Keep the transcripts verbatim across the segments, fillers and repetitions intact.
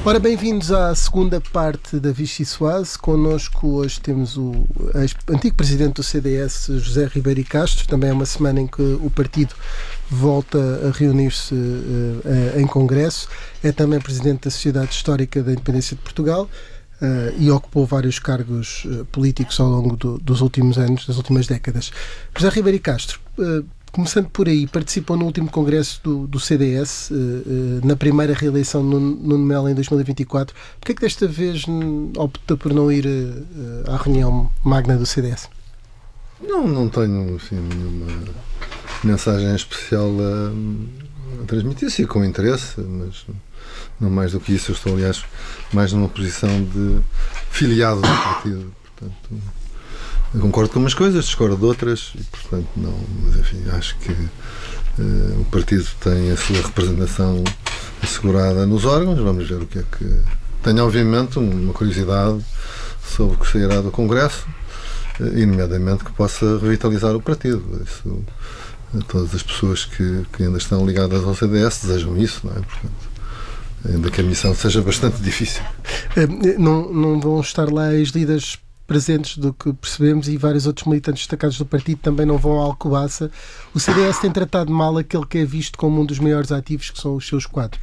Ora, bem-vindos à segunda parte da Vichy Soase. Connosco hoje temos o antigo presidente do C D S, José Ribeiro e Castro. Também é uma semana em que o partido volta a reunir-se uh, uh, em congresso. É também presidente da Sociedade Histórica da Independência de Portugal uh, e ocupou vários cargos uh, políticos ao longo do, dos últimos anos, das últimas décadas. José Ribeiro e Castro, uh, começando por aí, participou no último congresso do, do C D S, uh, uh, na primeira reeleição no Nuno Melo em dois mil e vinte e quatro. Porquê é que desta vez opta por não ir uh, à reunião magna do C D S? Não, não tenho assim, nenhuma mensagem especial a, a transmitir, sim, com interesse, mas não mais do que isso. Eu estou, aliás, mais numa posição de filiado do partido, portanto... Eu concordo com umas coisas, discordo de outras e, portanto, não. Mas, enfim, acho que uh, o partido tem a sua representação assegurada nos órgãos. Vamos ver o que é que. Tenho, obviamente, uma curiosidade sobre o que sairá do Congresso, uh, e, nomeadamente, que possa revitalizar o partido. Isso, uh, todas as pessoas que, que ainda estão ligadas ao C D S desejam isso, não é? Portanto, ainda que a missão seja bastante difícil. Uh, não, não vão estar lá as líderes presentes, do que percebemos, e vários outros militantes destacados do partido também não vão à Alcobaça. O C D S tem tratado mal aquele que é visto como um dos maiores ativos, que são os seus quadros.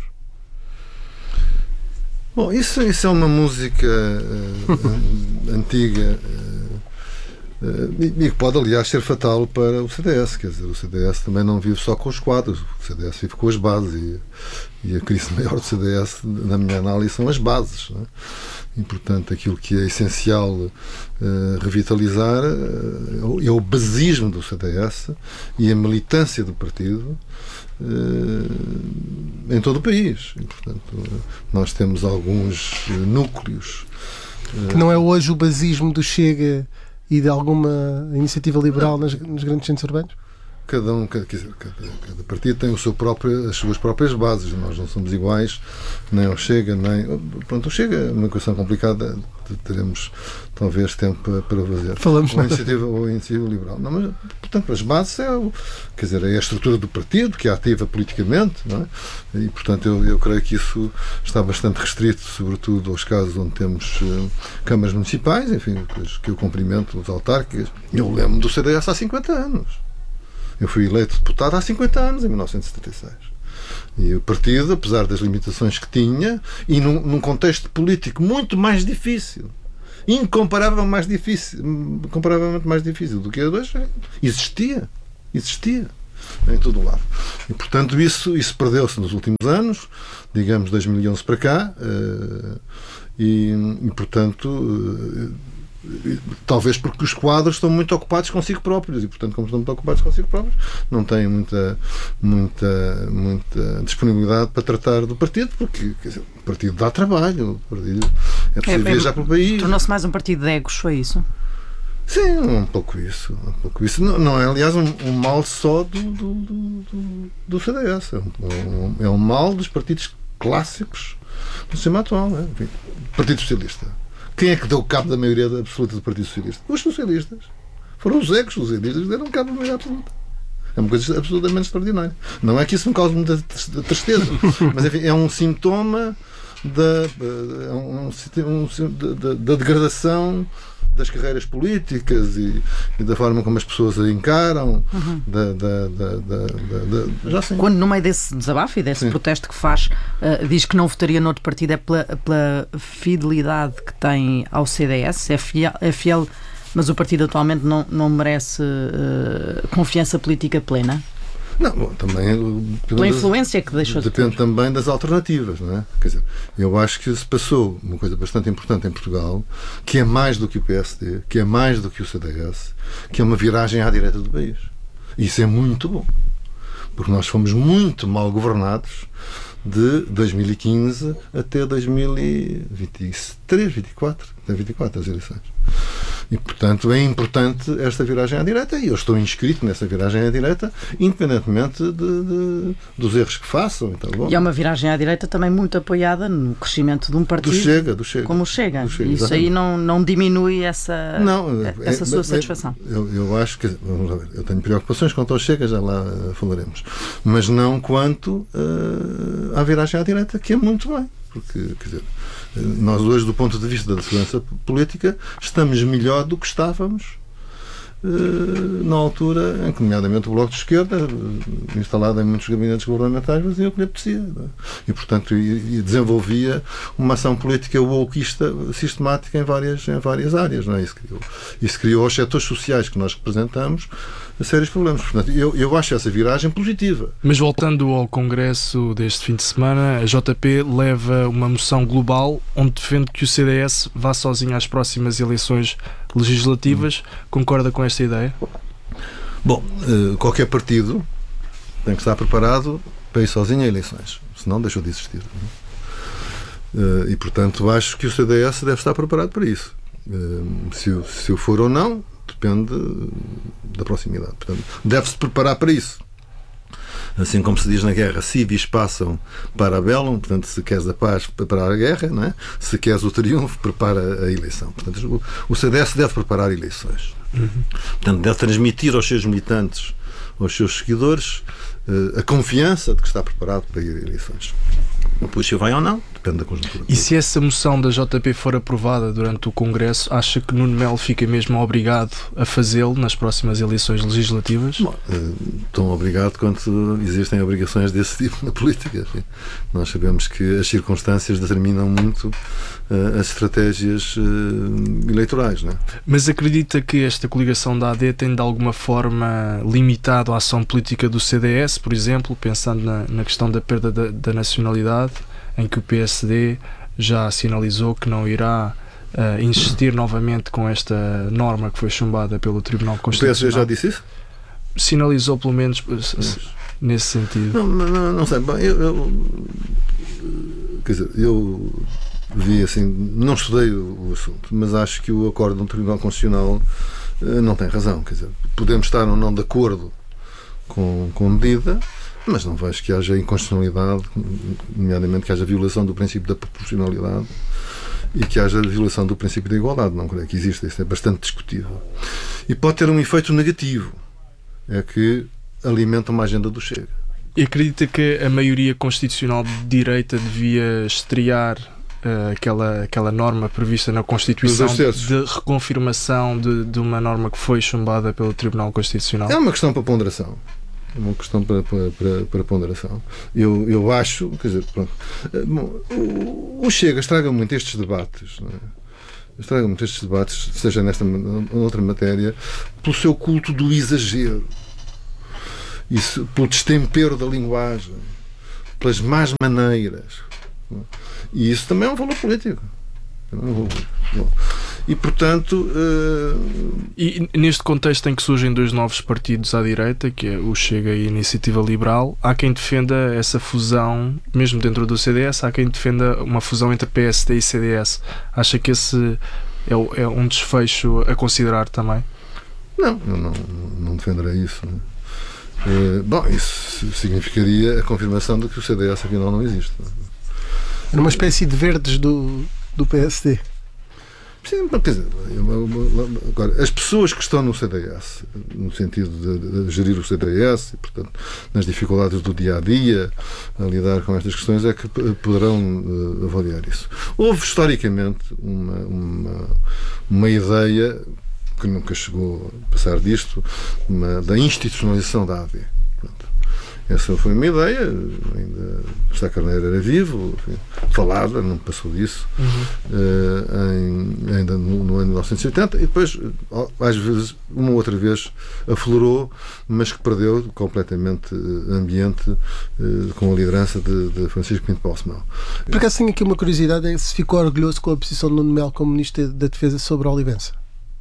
Bom, isso, isso é uma música uh, antiga uh, uh, e que pode, aliás, ser fatal para o C D S. Quer dizer, o C D S também não vive só com os quadros, o C D S vive com as bases, e, e a crise maior do C D S, na minha análise, são as bases, não é? E, portanto, aquilo que é essencial uh, revitalizar uh, é o basismo do C D S e a militância do partido uh, em todo o país. E, portanto, uh, nós temos alguns uh, núcleos. Uh, que não é hoje o basismo do Chega e de alguma iniciativa liberal nas, nos grandes centros urbanos? Cada um, cada, cada, cada partido tem o seu próprio, as suas próprias bases. Nós não somos iguais, nem ao Chega, nem... Pronto, o Chega é uma questão complicada, teremos talvez tempo para, para fazer. Falamos ou a iniciativa, ou a iniciativa liberal. Não, mas, portanto, as bases é, o, quer dizer, é a estrutura do partido, que é ativa politicamente, não é? E, portanto, eu, eu creio que isso está bastante restrito, sobretudo aos casos onde temos uh, câmaras municipais, enfim, que eu cumprimento, os autárquicas. Eu lembro do C D S há cinquenta anos. Eu fui eleito deputado há cinquenta anos, em mil novecentos e setenta e seis. E o partido, apesar das limitações que tinha, e num, num contexto político muito mais difícil, incomparável mais difícil, comparavelmente mais difícil do que é hoje, existia. Existia. Em todo o lado. E, portanto, isso, isso perdeu-se nos últimos anos, digamos, dois mil e onze para cá, uh, e, e, portanto... Uh, talvez porque os quadros estão muito ocupados consigo próprios e, portanto, como estão muito ocupados consigo próprios, não têm muita, muita, muita disponibilidade para tratar do partido, porque, quer dizer, o partido dá trabalho, o partido é preciso é, viajar é, pelo país. Tornou-se mais um partido de egos, foi isso? Sim, um pouco isso. Um pouco isso. Não, não é, aliás, um, um mal só do, do, do, do C D S. É um, é um mal dos partidos clássicos do sistema atual. Né? Enfim, Partido Socialista. Quem é que deu cabo da maioria absoluta do Partido Socialista? Os socialistas. Foram os egos, os socialistas, que deram cabo da maioria absoluta. É uma coisa absolutamente extraordinária. Não é que isso me cause muita tristeza, mas, enfim, é um sintoma da, é um, um, da, da degradação das carreiras políticas e, e da forma como as pessoas a encaram. Uhum. da, da, da, da, da, já sei. Quando, no meio desse desabafo e desse Sim. protesto que faz, uh, diz que não votaria noutro partido, é pela, pela fidelidade que tem ao C D S, é fiel, é fiel, mas o partido atualmente não, não merece uh, confiança política plena? Não, bom, também... Pela influência das, que deixou de Depende também das alternativas, não é? Quer dizer, eu acho que se passou uma coisa bastante importante em Portugal, que é mais do que o P S D, que é mais do que o C D S, que é uma viragem à direita do país. Isso é muito bom. Porque nós fomos muito mal governados de dois mil e quinze até dois mil e vinte e três, vinte e quatro, até vinte e quatro as eleições. E, portanto, é importante esta viragem à direita, e eu estou inscrito nessa viragem à direita, independentemente de, de, dos erros que façam. Então, bom. E é uma viragem à direita também muito apoiada no crescimento de um partido do Chega, do Chega, como o Chega. Do Chega, Isso exatamente. Aí não, não diminui essa, não, essa é, sua é, satisfação? Eu, eu acho que, vamos lá ver, eu tenho preocupações quanto ao Chega, já lá uh, falaremos, mas não quanto uh, à viragem à direita, que é muito bem. porque, quer dizer, nós hoje, do ponto de vista da segurança política, estamos melhor do que estávamos na altura em que, nomeadamente, o Bloco de Esquerda, instalado em muitos gabinetes governamentais, fazia o que lhe apetecia. E, portanto, e, e desenvolvia uma ação política wokeista sistemática em várias, em várias áreas. Não é? Isso criou, isso criou aos setores sociais que nós representamos sérios problemas. Portanto, eu, eu acho essa viragem positiva. Mas voltando ao Congresso deste fim de semana, a J P leva uma moção global onde defende que o C D S vá sozinho às próximas eleições legislativas. Concorda com esta ideia? Bom, qualquer partido tem que estar preparado para ir sozinho a eleições, senão deixou de existir. E, portanto, acho que o C D S deve estar preparado para isso. Se o, se o for ou não, depende da proximidade. Portanto, deve-se preparar para isso. Assim como se diz na guerra, civis passam para a bellum, portanto, se queres a paz, prepara a guerra, não é? Se queres o triunfo, prepara a eleição. Portanto, o C D S deve preparar eleições. Uhum. Portanto, deve transmitir aos seus militantes, aos seus seguidores, a confiança de que está preparado para ir a eleições. Depois, se vai ou não, depende da conjuntura. E se essa moção da J P for aprovada durante o Congresso, acha que Nuno Melo fica mesmo obrigado a fazê-lo nas próximas eleições legislativas? Bom, tão obrigado quanto existem obrigações desse tipo na política. Enfim, nós sabemos que as circunstâncias determinam muito uh, as estratégias uh, eleitorais. Não é? Mas acredita que esta coligação da A D tem de alguma forma limitado a ação política do C D S, por exemplo, pensando na, na questão da perda da, da nacionalidade, em que o P S D já sinalizou que não irá uh, insistir novamente com esta norma que foi chumbada pelo Tribunal Constitucional. O P S D já disse isso? Sinalizou, pelo menos, nesse sentido. Não, não, não sei. Bem, eu, eu, quer dizer, eu vi assim, não estudei o, o assunto, mas acho que o acordo do Tribunal Constitucional uh, não tem razão. Quer dizer, podemos estar ou não de acordo com, com a medida, mas não vejo que haja inconstitucionalidade, nomeadamente que haja violação do princípio da proporcionalidade e que haja violação do princípio da igualdade. Não creio que exista. Isso é bastante discutível. E pode ter um efeito negativo. É que alimenta uma agenda do Chega. E acredita que a maioria constitucional de direita devia estrear uh, aquela, aquela norma prevista na Constituição de reconfirmação de, de uma norma que foi chumbada pelo Tribunal Constitucional? É uma questão para ponderação. É uma questão para, para, para, para ponderação. Eu, eu acho, quer dizer, pronto, bom, o, o Chega estraga muito estes debates, não é? Estraga muito estes debates, seja nesta ou outra matéria, pelo seu culto do exagero, isso, pelo destempero da linguagem, pelas más maneiras. Não é? E isso também é um valor político. É um valor político. E, portanto... Uh... E neste contexto em que surgem dois novos partidos à direita, que é o Chega e a Iniciativa Liberal, há quem defenda essa fusão, mesmo dentro do C D S, há quem defenda uma fusão entre P S D e C D S. Acha que esse é, é um desfecho a considerar também? Não, eu não, não defenderei isso. Não é? Uh, bom, isso significaria a confirmação de que o C D S afinal não existe. Era uma espécie de verdes do, do P S D. Sim, quer dizer, agora, as pessoas que estão no C D S, no sentido de, de gerir o C D S e, portanto, nas dificuldades do dia a dia, a lidar com estas questões, é que poderão uh, avaliar isso. Houve historicamente uma, uma, uma ideia que nunca chegou a passar disto, uma, da institucionalização da A D. Pronto. Essa foi uma ideia, ainda Sá Carneiro era vivo, enfim, falada, não passou disso, uhum. uh, em, ainda no, no ano de mil novecentos e oitenta, e depois, às vezes, uma outra vez, aflorou, mas que perdeu completamente ambiente uh, com a liderança de, de Francisco Pinto Balsemão. Por acaso tenho aqui uma curiosidade, é se ficou orgulhoso com a posição de Nuno Melo como Ministro da Defesa sobre a Olivença?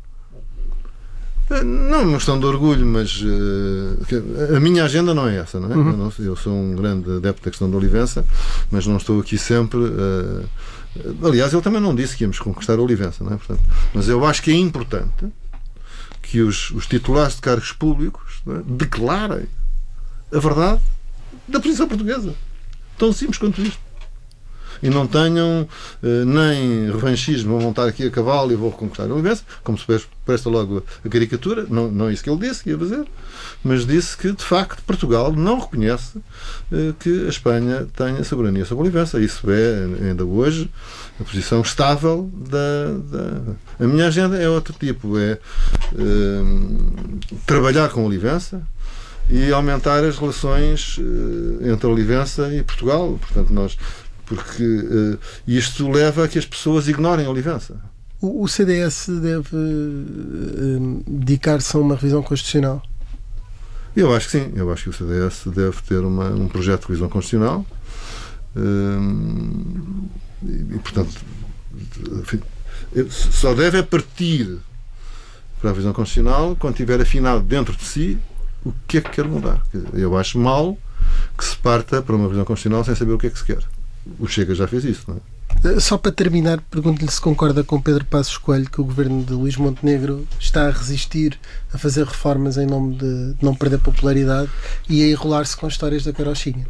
Não é uma questão de orgulho, mas uh, a minha agenda não é essa, não é? Uhum. Eu, não, eu sou um grande adepto da questão da Olivença, mas não estou aqui sempre. Uh, aliás, ele também não disse que íamos conquistar a Olivença, não é? Portanto, mas eu acho que é importante que os, os titulares de cargos públicos, não é, declarem a verdade da posição portuguesa. Tão simples quanto isto. e não tenham uh, nem revanchismo, vão montar aqui a cavalo e vou reconquistar a Olivença, como se presta logo a caricatura, não, não é isso que ele disse que ia fazer, mas disse que, de facto, Portugal não reconhece uh, que a Espanha tenha soberania sobre a Olivença. Isso é, ainda hoje, a posição estável da, da... A minha agenda é outro tipo, é uh, trabalhar com a Olivença e aumentar as relações uh, entre a Olivença e Portugal. Portanto, nós... Porque uh, isto leva a que as pessoas ignorem a Olivença. O, o C D S deve uh, dedicar-se a uma revisão constitucional? Eu acho que sim. Eu acho que o C D S deve ter uma, um projeto de revisão constitucional uh, e, portanto, enfim, só deve partir para a revisão constitucional quando tiver afinado dentro de si o que é que quer mudar. Eu acho mal que se parta para uma revisão constitucional sem saber o que é que se quer. O Chega já fez isso, não é? Só para terminar, pergunto-lhe se concorda com Pedro Passos Coelho que o governo de Luís Montenegro está a resistir a fazer reformas em nome de não perder popularidade e a enrolar-se com histórias da carochinha.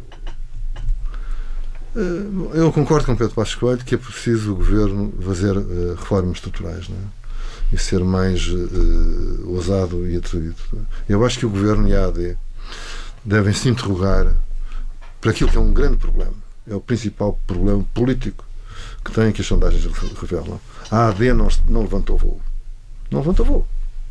Eu concordo com Pedro Passos Coelho que é preciso o governo fazer uh, reformas estruturais, não é? E ser mais uh, ousado e atrevido. Eu acho que o governo e a A D devem se interrogar para aquilo que é um grande problema. É o principal problema político que tem, que as sondagens revelam. A A D não, não levantou voo. Não levantou voo.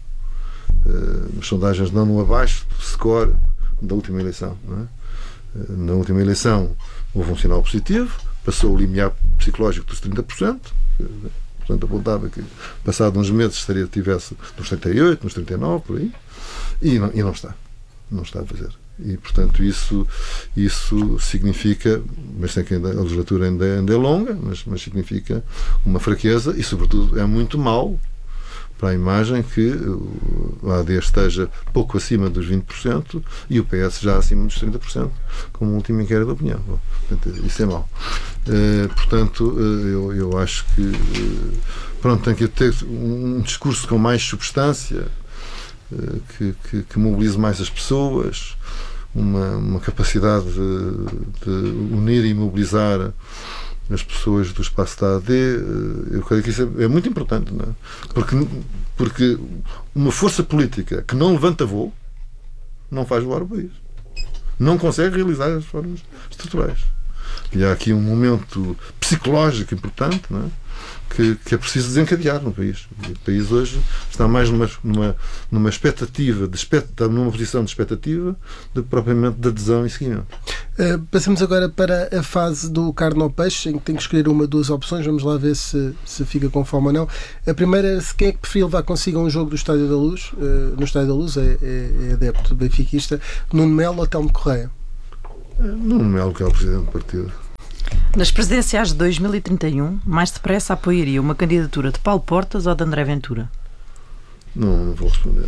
Uh, as sondagens não no abaixo do score da última eleição. Não é? Uh, na última eleição houve um sinal positivo, passou o limiar psicológico dos trinta por cento. Portanto, apontava que, passado uns meses, estaria, tivesse nos trinta e oito, nos trinta e nove, por aí. E não, e não está. Não está a fazer. E, portanto, isso, isso significa, mas sei que ainda, a legislatura ainda, ainda é longa, mas, mas significa uma fraqueza e, sobretudo, é muito mau para a imagem que o A D esteja pouco acima dos vinte por cento e o P S já acima dos trinta por cento, como o último inquérito de opinião. Bom, portanto, isso é mau. Uh, portanto, uh, eu, eu acho que uh, pronto, tem que ter um discurso com mais substância, uh, que, que, que mobilize mais as pessoas, uma, uma capacidade de, de unir e mobilizar as pessoas do espaço da A D. Eu creio que isso é, é muito importante, não é? Porque, porque uma força política que não levanta voo não faz voar o país, não consegue realizar as reformas estruturais. E há aqui um momento psicológico importante, não é? Que, que é preciso desencadear no país. O país hoje está mais numa, numa, numa expectativa, de, está numa posição de expectativa do que propriamente de adesão e seguimento. Uh, passamos agora para a fase do carne ao peixe, em que tem que escolher uma, duas opções. Vamos lá ver se, se fica com fome ou não. A primeira é se quem é que preferir levar consigo um jogo do Estádio da Luz. Uh, no Estádio da Luz é, é, é adepto benfiquista. Nuno Melo ou Telmo Correia? Uh, Nuno Melo, que é o presidente do partido. Nas presidenciais de dois mil e trinta e um, mais depressa apoiaria uma candidatura de Paulo Portas ou de André Ventura? Não, não vou responder.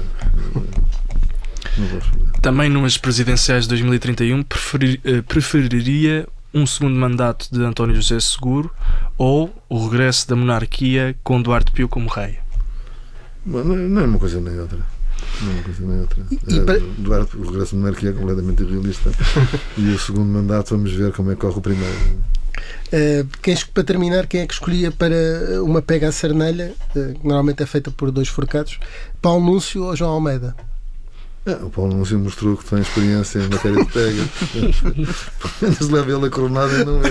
Não vou responder. Também numas presidenciais de dois mil e trinta e um preferir, preferiria um segundo mandato de António José Seguro ou o regresso da monarquia com Duarte Pio como rei? Não, não é uma coisa nem outra. Não é uma coisa nem outra. E, e para... Duarte, o regresso da monarquia é completamente irrealista. E o segundo mandato, vamos ver como é que corre o primeiro. Uh, quem, para terminar, quem é que escolhia para uma pega à cernelha, uh, que normalmente é feita por dois forcados, Paulo Núncio ou João Almeida? Ah, o Paulo Núncio mostrou que tem experiência em matéria de pega. Pelo menos leva ele a coronada e não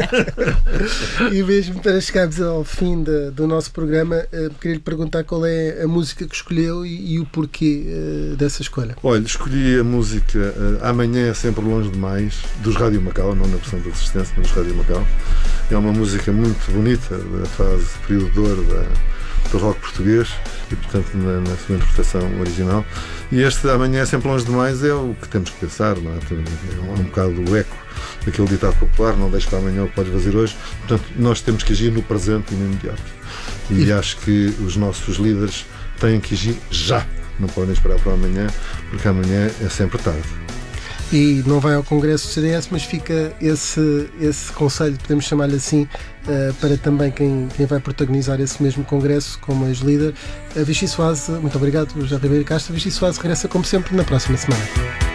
eu. E mesmo para chegarmos ao fim de, do nosso programa, uh, queria lhe perguntar qual é a música que escolheu e, e o porquê uh, dessa escolha. Olha, escolhi a música uh, Amanhã é Sempre Longe Demais, dos Rádio Macau, não na versão da Resistência, mas dos Rádio Macau. É uma música muito bonita da fase período de ouro da do rock português e, portanto, na, na sua interpretação original. E este Amanhã é Sempre Longe Demais é o que temos que pensar, não é? É um bocado do eco daquele ditado popular, não deixes para amanhã o que podes fazer hoje. Portanto, nós temos que agir no presente e no imediato. E, e acho que os nossos líderes têm que agir já, não podem esperar para amanhã, porque amanhã é sempre tarde. E não vai ao Congresso do C D S, mas fica esse, esse conselho, podemos chamar-lhe assim, uh, para também quem, quem vai protagonizar esse mesmo Congresso como ex-líder. A Vichy Soares, muito obrigado, José Ribeiro Castro. A Vichy Soares regressa, como sempre, na próxima semana.